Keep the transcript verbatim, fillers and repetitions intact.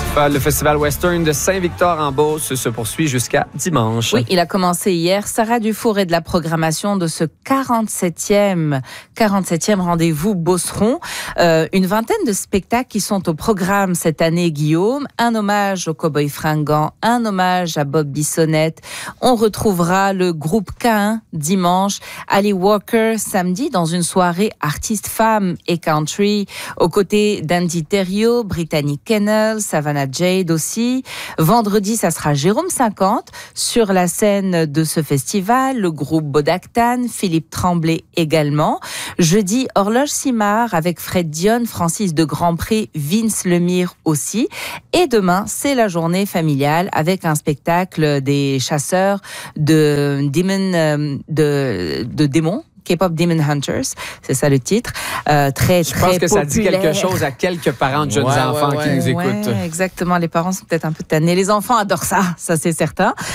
Le festival western de Saint-Victor-en-Beauce se poursuit jusqu'à dimanche. Oui, il a commencé hier. Sarah Dufour est de la programmation de ce quarante-septième, quarante-septième rendez-vous Beauceron. Euh, une vingtaine de spectacles qui sont au programme cette année, Guillaume. Un hommage aux Cowboys fringants, un hommage à Bob Bissonnette. On retrouvera le groupe K un dimanche, Ali Walker samedi dans une soirée artistes femmes et country, aux côtés d'Andy Thériault, Brittany Kennel, Savannah Jade aussi. Vendredi, ça sera Jérôme cinquante sur la scène de ce festival, le groupe Bodactan, Philippe Tremblay également. Jeudi, Horloge Simard avec Fred Dionne, Francis de Grandpré, Vince Lemire aussi. Et demain, c'est la journée familiale avec un spectacle des chasseurs de démons, de, de démons. K-pop Demon Hunters, c'est ça le titre. Euh, très, Je très pense que populaire. ça dit quelque chose à quelques parents de jeunes ouais, enfants ouais, ouais. qui nous Ouais, écoutent. exactement. Les parents sont peut-être un peu tannés. Les enfants adorent ça, ça c'est certain.